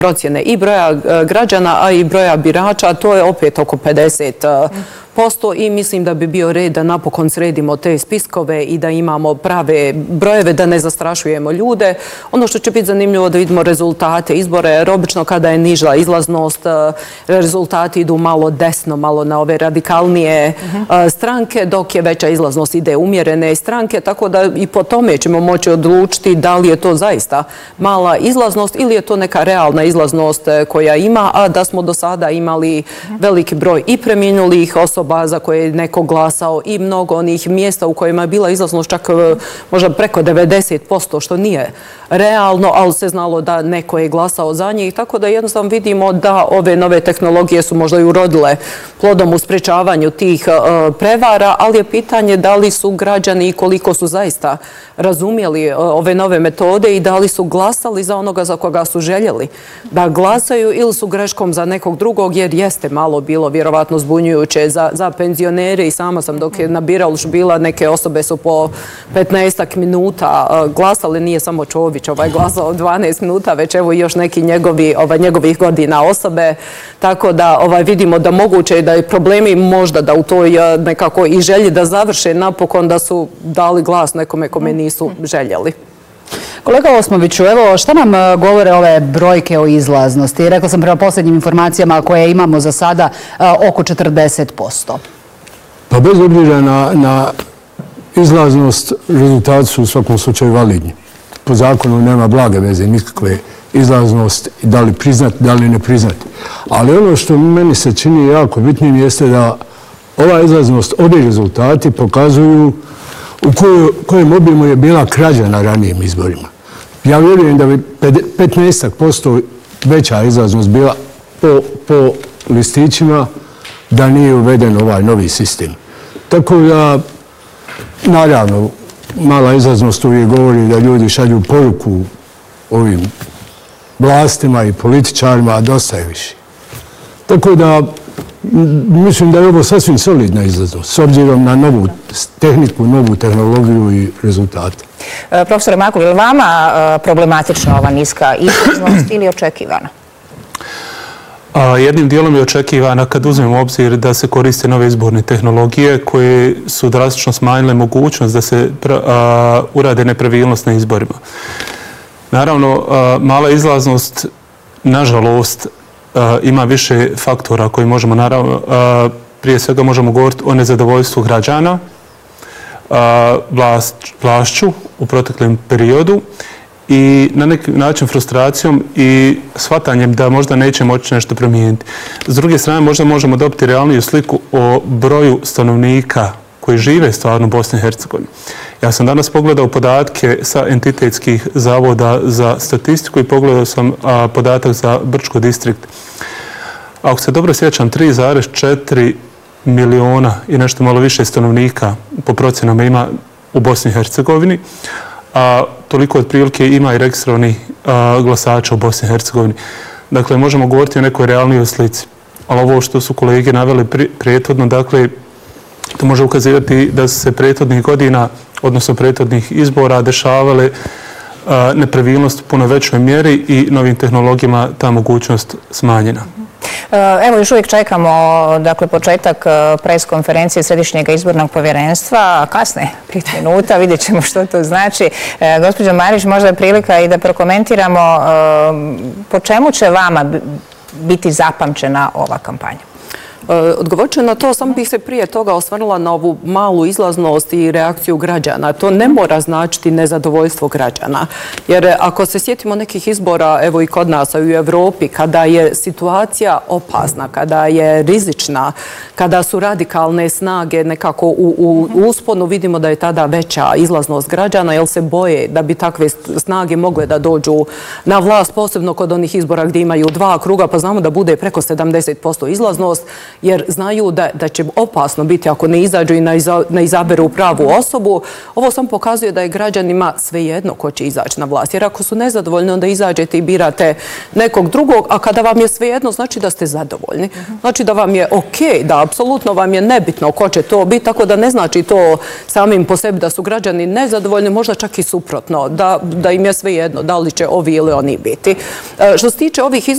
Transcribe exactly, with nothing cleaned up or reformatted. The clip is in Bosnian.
procjene i broja građana, a i broja birača, to je opet oko pedeset posto i mislim da bi bio red da napokon sredimo te spiskove i da imamo prave brojeve, da ne zastrašujemo ljude. Ono što će biti zanimljivo da vidimo rezultate izbora, jer obično kada je niža izlaznost, rezultati idu malo desno, malo na ove radikalnije stranke, dok je veća izlaznost ide umjerene stranke, tako da i po tome ćemo moći odlučiti da li je to zaista mala izlaznost ili je to neka realna izlaznost koja ima, a da smo do sada imali veliki broj i preminulih osoba za koje je neko glasao i mnogo onih mjesta u kojima je bila izlaznost čak možda preko devedeset posto, što nije realno, ali se znalo da neko je glasao za njih. Tako da jednostavno vidimo da ove nove tehnologije su možda i urodile plodom u sprečavanju tih prevara, ali je pitanje da li su građani i koliko su zaista razumjeli ove nove metode i da li su glasali za onoga za koga su željeli da glasaju ili su greškom za nekog drugog, jer jeste malo bilo vjerovatno zbunjujuće za, za penzionere i sama sam dok je na biralištu bila, neke osobe su po petnaestak minuta glasali, nije samo Čović ovaj glasao dvanaest minuta, već evo još neki njegovi, ovaj, njegovih godina osobe, tako da ovaj, vidimo da moguće je da je problemi možda da u toj nekako i želji da završe napokon da su dali glas nekome kome nisu željeli. Kolega Osmoviću, evo šta nam govore ove brojke o izlaznosti? Rekla sam prema posljednjim informacijama koje imamo za sada oko četrdeset posto. Pa bez obzira na, na izlaznost, rezultati su u svakom slučaju validni. Po zakonu nema blage veze, nikakve izlaznost, da li priznati, da li ne priznati. Ali ono što meni se čini jako bitnim jeste da ova izlaznost, ovi rezultati pokazuju u kojem obimu je bila krađa na ranijim izborima. Ja vjerujem da bi petnaest posto veća izlaznost bila po, po listićima da nije uveden ovaj novi sistem. Tako da, naravno, mala izlaznost uvijek govori da ljudi šalju poruku ovim vlastima i političarima, a dosta je više. Tako da, mislim da je ovo sasvim solidna izlaznost, s obzirom na novu tehniku, novu tehnologiju i rezultate. Profesore Makul, je li vama problematična ova niska izlaznost ili očekivana? Jednim dijelom je očekivana kad uzmemo u obzir da se koriste nove izborne tehnologije koje su drastično smanjile mogućnost da se urade nepravilnost na izborima. Naravno, mala izlaznost, nažalost, ima više faktora koji možemo, naravno, prije svega možemo govoriti o nezadovoljstvu građana, vlašću u proteklom periodu i na neki način frustracijom i shvatanjem da možda neće moći nešto promijeniti. S druge strane, možda možemo dobiti realniju sliku o broju stanovnika koji žive stvarno u Bosni i Hercegovini. Ja sam danas pogledao podatke sa entitetskih zavoda za statistiku i pogledao sam a, podatak za Brčko distrikt. Ako se dobro sjećam, tri zarez četiri miliona i nešto malo više stanovnika po procjenama ima u Bosni i Hercegovini, a toliko otprilike ima i registrovanih glasača u Bosni i Hercegovini. Dakle, možemo govoriti o nekoj realnijoj slici. Ali ovo što su kolege naveli prethodno, dakle, to može ukazivati da se prethodnih godina, odnosno prethodnih izbora, dešavale nepravilnost u puno većoj mjeri i novim tehnologijama ta mogućnost smanjena. Evo, još uvijek čekamo dakle, početak pres konferencije Središnjeg izbornog povjerenstva. Kasne pet minuta, vidjet ćemo što to znači. Gospođo Marić, možda je prilika i da prokomentiramo po čemu će vama biti zapamćena ova kampanja? Odgovorit ću na to, samo bih se prije toga osvrnula na ovu malu izlaznost i reakciju građana. To ne mora značiti nezadovoljstvo građana. Jer ako se sjetimo nekih izbora, evo i kod nas, a i u Evropi, kada je situacija opasna, kada je rizična, kada su radikalne snage nekako u, u usponu, vidimo da je tada veća izlaznost građana, jer se boje da bi takve snage mogle da dođu na vlast, posebno kod onih izbora gdje imaju dva kruga, pa znamo da bude preko sedamdeset posto izlaznost, jer znaju da, da će opasno biti ako ne izađu i ne izaberu pravu osobu. Ovo sam pokazuje da je građanima svejedno ko će izaći na vlast. Jer ako su nezadovoljni, onda izađete i birate nekog drugog, a kada vam je svejedno, znači da ste zadovoljni. Znači da vam je okej, da apsolutno vam je nebitno ko će to biti, tako da ne znači to samim po sebi da su građani nezadovoljni, možda čak i suprotno, da, da im je svejedno da li će ovi ili oni biti. Što se tiče ovih izbora,